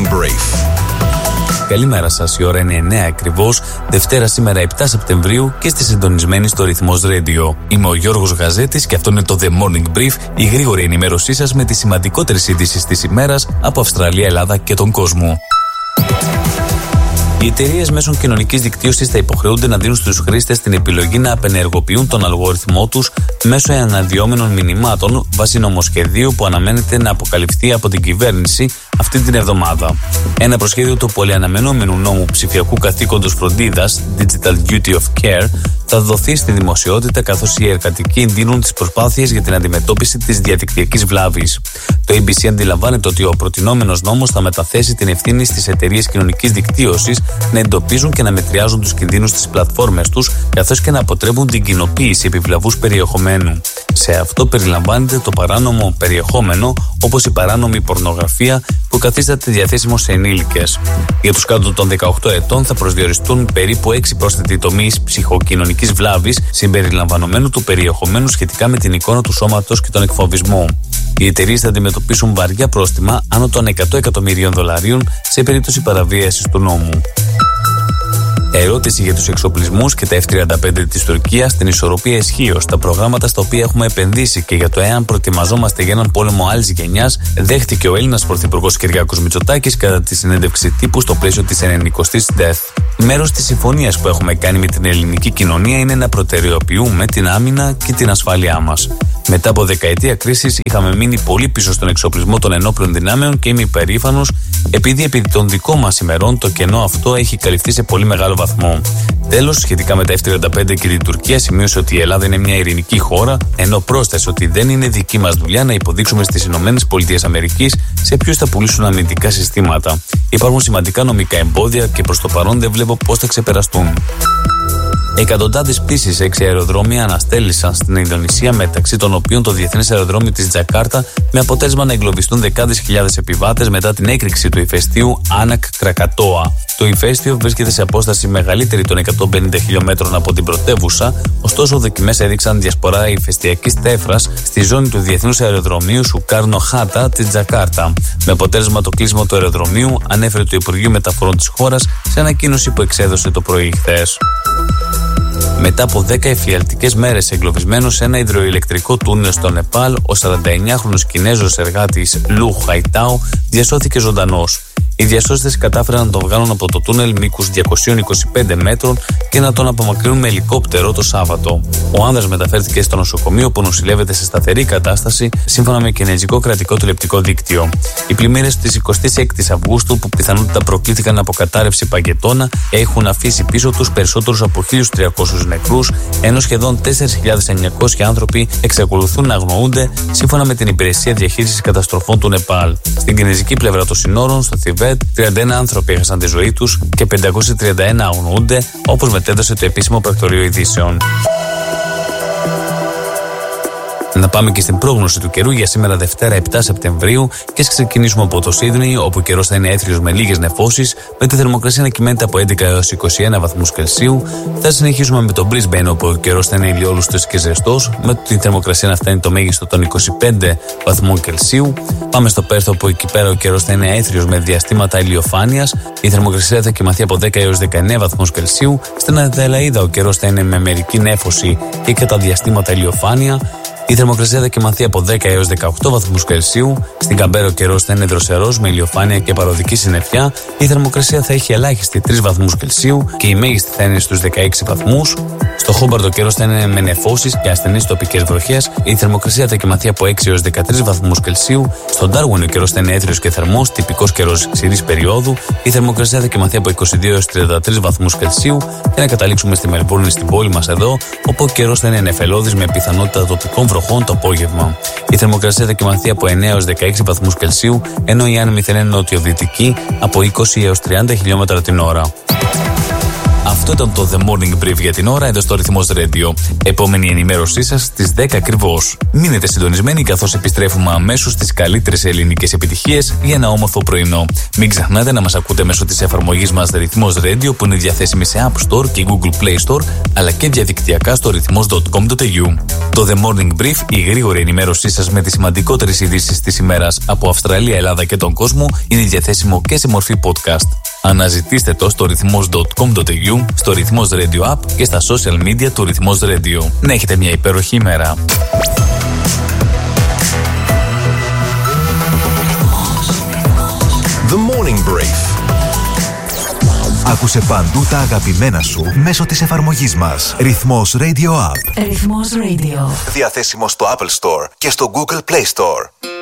Brief. Καλημέρα σας, η ώρα είναι 9 ακριβώς, Δευτέρα σήμερα 7 Σεπτεμβρίου και στη συντονισμένη στο Ρυθμός Radio. Είμαι ο Γιώργος Γαζέτης και αυτό είναι το The Morning Brief, η γρήγορη ενημέρωσή σας με τις σημαντικότερες ειδήσεις της ημέρας από Αυστραλία, Ελλάδα και τον κόσμο. Οι εταιρείες μέσων κοινωνικής δικτύωσης θα υποχρεούνται να δίνουν στους χρήστες την επιλογή να απενεργοποιούν τον αλγοριθμό τους μέσω αναδυόμενων μηνυμάτων βάσει νομοσχεδίου που αναμένεται να αποκαλυφθεί από την κυβέρνηση αυτή την εβδομάδα. Ένα προσχέδιο του πολυαναμενόμενου νόμου ψηφιακού καθήκοντος φροντίδας, Digital Duty of Care, θα δοθεί στη δημοσιότητα καθώς οι εργατικοί εντείνουν τις προσπάθειες για την αντιμετώπιση της διαδικτυακής βλάβης. Το ABC αντιλαμβάνεται ότι ο προτινόμενος νόμος θα μεταθέσει την ευθύνη στις εταιρείες κοινωνικής δικτύωσης να εντοπίζουν και να μετριάζουν τους κινδύνους στις πλατφόρμες τους, καθώς και να αποτρέπουν την κοινοποίηση επιβλαβούς περιεχομένου. Σε αυτό περιλαμβάνεται το παράνομο περιεχόμενο, όπως η παράνομη πορνογραφία που καθίσταται διαθέσιμο σε ενήλικες. Για τους κάτω των 18 ετών θα προσδιοριστούν περίπου 6 πρόσθετοι τομείς ψυχοκοινωνικής βλάβης, συμπεριλαμβανομένου του περιεχομένου σχετικά με την εικόνα του σώματος και τον εκφοβισμό. Οι εταιρείες θα αντιμετωπίσουν βαριά πρόστιμα άνω των $100 εκατομμυρίων σε περίπτωση παραβίασης του νόμου. Ερώτηση για τους εξοπλισμούς και τα F-35 της Τουρκίας, την ισορροπία ισχύως, τα προγράμματα στα οποία έχουμε επενδύσει και για το εάν προετοιμαζόμαστε για έναν πόλεμο άλλης γενιάς, δέχτηκε ο Έλληνας Πρωθυπουργός Κυριάκος Μητσοτάκης κατά τη συνέντευξη τύπου στο πλαίσιο της 90ης ΔΕΘ. Μέρος της συμφωνίας που έχουμε κάνει με την ελληνική κοινωνία είναι να προτεραιοποιούμε την άμυνα και την ασφάλειά μας. Μετά από δεκαετία κρίσης, είχαμε μείνει πολύ πίσω στον εξοπλισμό των ενόπλων δυνάμεων και είμαι υπερήφανος επειδή επί των δικών μας ημερών το κενό αυτό έχει καλυφθεί σε πολύ μεγάλο βαθμό. Τέλος, σχετικά με τα F-35 και την Τουρκία, σημείωσε ότι η Ελλάδα είναι μια ειρηνική χώρα, ενώ πρόσθεσε ότι δεν είναι δική μας δουλειά να υποδείξουμε στις ΗΠΑ σε ποιους θα πουλήσουν αμυντικά συστήματα. Υπάρχουν σημαντικά νομικά εμπόδια και προς το παρόν δεν βλέπω πώς θα ξεπεραστούν. Εκατοντάδες πτήσεις σε 6 αεροδρόμια αναστέλησαν στην Ινδονησία, μεταξύ των οποίων το διεθνές αεροδρόμιο της Τζακάρτα, με αποτέλεσμα να εγκλωβιστούν δεκάδες χιλιάδες επιβάτες μετά την έκρηξη του ηφαιστείου Άνακ Κρακατόα. Το ηφαίστειο βρίσκεται σε απόσταση μεγαλύτερη των 150 χιλιόμετρων από την πρωτεύουσα, ωστόσο δοκιμές έδειξαν διασπορά ηφαιστειακής τέφρας στη ζώνη του διεθνούς αεροδρομίου Σουκάρνο Χάτα της Τζακάρτα. Με αποτέλεσμα το κλείσιμο του αεροδρομίου, ανέφερε το Υπουργείο Μεταφορών της χώρας σε ανακοίνωση που εξέδωσε το πρωί χθες. Μετά από 10 εφιαλτικές μέρες εγκλωβισμένος σε ένα υδροηλεκτρικό τούνελ στο Νεπάλ, ο 49χρονος Κινέζος εργάτης Λου Χαϊτάο διασώθηκε ζωντανός. Οι διασώστες κατάφεραν να τον βγάλουν από το τούνελ μήκους 225 μέτρων και να τον απομακρύνουν με ελικόπτερο το Σάββατο. Ο άνδρας μεταφέρθηκε στο νοσοκομείο που νοσηλεύεται σε σταθερή κατάσταση, σύμφωνα με κινέζικο κρατικό τηλεοπτικό δίκτυο. Οι πλημμύρες της 26ης Αυγούστου, που πιθανότητα προκλήθηκαν από κατάρρευση παγετώνα, έχουν αφήσει πίσω τους περισσότερους από 1.300 νεκρούς, ενώ σχεδόν 4.900 άνθρωποι εξακολουθούν να αγνοούνται, σύμφωνα με την Υπηρεσία Διαχείρισης Καταστροφών του Νεπάλ. Στην κινέζικη πλευρά των συνόρων, στο Θιβέτ, 31 άνθρωποι έχασαν τη ζωή τους και 531 αγνοούνται, όπως μετέδωσε το επίσημο πρακτορείο ειδήσεων. Να πάμε και στην πρόγνωση του καιρού για σήμερα Δευτέρα 7 Σεπτεμβρίου και ξεκινήσουμε από το Σίδνεϊ, όπου ο καιρός θα είναι έθριος με λίγες νεφώσεις, με τη θερμοκρασία να κυμαίνεται από 11 έως 21 βαθμούς Κελσίου. Θα συνεχίσουμε με το Brisbane, όπου ο καιρός θα είναι ηλιόλουστος και ζεστός, με τη θερμοκρασία να φτάνει το μέγιστο των 25 βαθμών Κελσίου. Πάμε στο Πέρθο, όπου εκεί πέρα ο καιρός θα είναι έθριος με διαστήματα ηλιοφάνειας. Η θερμοκρασία θα κυμανθεί από 10 έως 19 βαθμούς Κελσίου. Στην Αδελαΐδα ο καιρός θα είναι με μερική νέφωση και κατά διαστήματα ηλιοφάνεια. Η θερμοκρασία θα κυμανθεί από 10 έως 18 βαθμούς Κελσίου. Στην Καμπέρα ο καιρός θα είναι δροσερός με ηλιοφάνεια και παροδική συννεφιά. Η θερμοκρασία θα έχει ελάχιστη 3 βαθμούς Κελσίου και η μέγιστη θα είναι στους 16 βαθμούς. Στο Χόμπαρτ ο καιρός θα είναι με νεφώσεις και ασθενείς τοπικές βροχές. Η θερμοκρασία θα κυμανθεί από 6 έως 13 βαθμούς Κελσίου. Στο Ντάρουιν ο καιρός θα είναι έθριος και θερμός, τυπικός καιρός ξηρής περίοδου. Η θερμοκρασία θα κυμανθεί από 22 έως 33 βαθμούς Κελσίου. Και να καταλήξουμε στη Μελβούρνη, στην πόλη μας εδώ, όπου ο καιρός θα είναι νεφελώδης με πιθανότητα τοπικών βροχών το απόγευμα. Η θερμοκρασία θα κυμανθεί από 9 έως 16 βαθμούς Κελσίου, ενώ η άνεμη θα είναι νοτιοδυτική από 20 έως 30 χιλιόμετρα την ώρα. Αυτό ήταν το The Morning Brief για την ώρα εδώ στο Ρυθμός Radio. Επόμενη ενημέρωσή σας στις 10 ακριβώς. Μείνετε συντονισμένοι καθώς επιστρέφουμε αμέσως στις καλύτερες ελληνικές επιτυχίες για ένα όμορφο πρωινό. Μην ξεχνάτε να μας ακούτε μέσω της εφαρμογής μας Ρυθμός Radio που είναι διαθέσιμη σε App Store και Google Play Store αλλά και διαδικτυακά στο ρυθμός.com.au. Το The Morning Brief, η γρήγορη ενημέρωσή σας με τις σημαντικότερες ειδήσεις της ημέρας από Αυστραλία, Ελλάδα και τον κόσμο, είναι διαθέσιμο και σε μορφή podcast. Αναζητήστε το στο ρυθμός.com.au, στο Ρυθμός Radio App και στα social media του Ρυθμός Radio. Να έχετε μια υπέροχη ημέρα. The Morning Brief. Άκουσε παντού τα αγαπημένα σου μέσω της εφαρμογής μας. Ρυθμός Radio App. Ρυθμός Radio. Διαθέσιμο στο Apple Store και στο Google Play Store.